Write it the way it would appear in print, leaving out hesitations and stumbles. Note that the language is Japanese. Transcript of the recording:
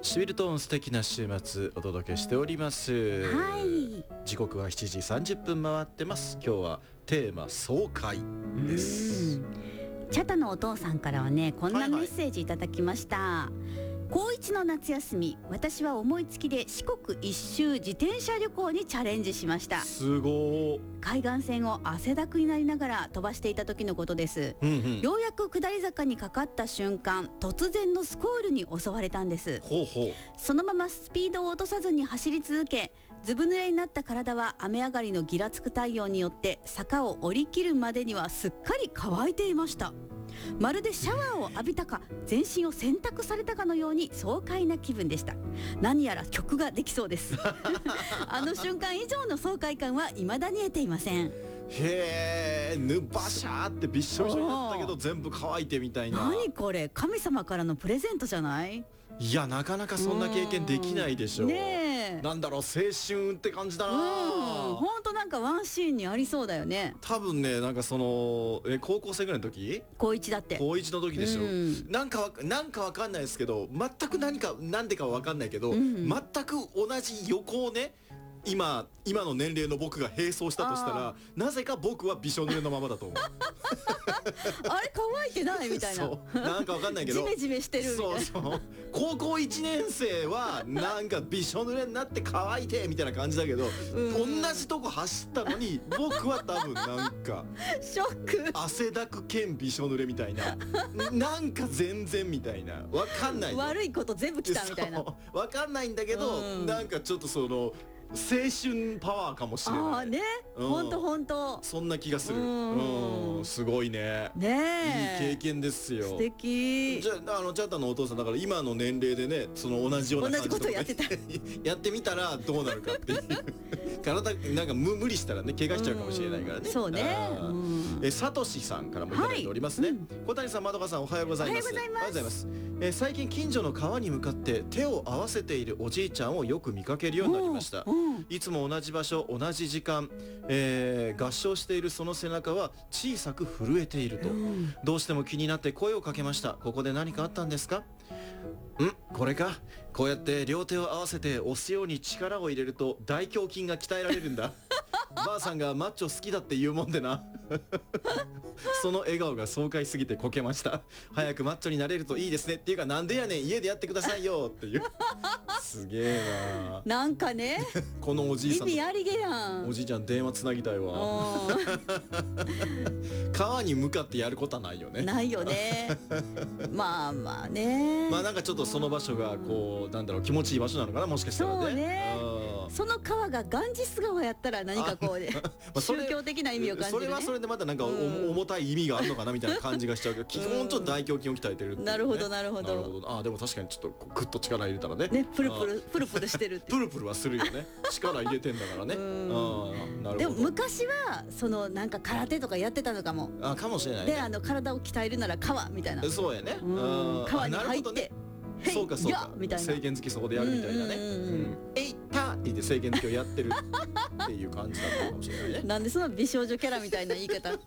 シビルトーン素敵な週末お届けしております。 はい。 時刻は7時30分回ってます。今日はテーマ爽快です。 チャタのお父さんからはね、こんなメッセージいただきました。高1の夏休み、私は思いつきで四国一周自転車旅行にチャレンジしました。 すごー。 海岸線を汗だくになりながら飛ばしていた時のことです、ようやく下り坂にかかった瞬間、突然のスコールに襲われたんです。そのままスピードを落とさずに走り続け、ずぶ濡れになった体は雨上がりのギラつく太陽によって坂を降り切るまでにはすっかり乾いていました。まるでシャワーを浴びたか、全身を洗濯されたかのように爽快な気分でした。何やら曲ができそうですあの瞬間以上の爽快感は未だに得ていません。 へー、ぬばしゃーってびっしょびしょになったけど全部乾いてみたいな。 何これ、神様からのプレゼントじゃない？ いや、なかなかそんな経験できないでしょう。 ねえ、 なんだろう、青春って感じだな。 ほんとなんかワンシーンにありそうだよね。 多分ね、なんかその高校生ぐらいの時、 高1だって。 高1の時でしょ、なんかわかんないですけど、全くなんでかわかんないけど、全く同じ横をね、今の年齢の僕が並走したとしたら、なぜか僕はびしょ濡れのままだと思うあれ乾いてないみたいな。 そうなんかわかんないけどジメジメしてるみたいな。 そう高校1年生はなんかびしょ濡れになって乾いてみたいな感じだけど、同じとこ走ったのに僕は多分なんかショック、 汗だく兼びしょ濡れみたいななんか全然みたいな、わかんない、 悪いこと全部来たみたいな。 わかんないんだけど、なんかちょっとその青春パワーかもしれない。ああね、 ほんとそんな気がする。すごいね。 ねえ、いい経験ですよ。 素敵。 じゃあチャタのお父さんだから今の年齢でね、その同じような感じのことやってたやってみたらどうなるかっていう体なんか無理したらね、怪我しちゃうかもしれないからね。 そうね。 さとしさんからもいただいておりますね。小谷さん、まどかさん、おはようございます。 おはようございます。 最近近所の川に向かって手を合わせているおじいちゃんをよく見かけるようになりました。いつも同じ場所、同じ時間、合唱しているその背中は小さく震えていると、どうしても気になって声をかけました。ここで何かあったんですか？これか。こうやって両手を合わせて押すように力を入れると大胸筋が鍛えられるんだばあさんがマッチョ好きだって言うもんでなその笑顔が爽快すぎてこけました。早くマッチョになれるといいですね。っていうか、なんでやねん、家でやってくださいよっていうすげえな。 なんかねこのおじいさん、 意味ありげやん。 おじいちゃん電話つなぎたいわ川に向かってやることはないよね。 ないよねまあね、 なんかちょっとその場所がこう、なんだろう、気持ちいい場所なのかな、もしかしたらね。 そうね。その川がガンジス川やったら何かこうで宗教的な意味を感じるね。 それはそれでまたなんか重たい意味があるのかなみたいな感じがしちゃうけど、基本ちょっと大胸筋を鍛えてるっていうね。 なるほどなるほど。 あ、でも確かにちょっとグッと力入れたらね、 プルプルしてるってプルプルはするよね力入れてんだからね。なるほど。 でも昔はそのなんか空手とかやってたのかも。 かもしれないね。 で体を鍛えるなら川みたいな。 そうやね。 川に入ってそうかみたいな、制限付きそこでやるみたいなね。えいったって言って制限付きをやってるっていう感じだったかもしれないね。 なんでその美少女キャラみたいな言い方